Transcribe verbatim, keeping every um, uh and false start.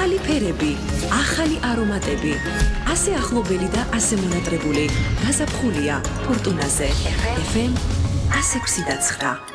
ახალი ფერები, ახალი არომატები. ასე ახლობელი და ასე მონატრებული. გაზაფხულია ფორტუნაზე. ეფ ემ one oh six point nine.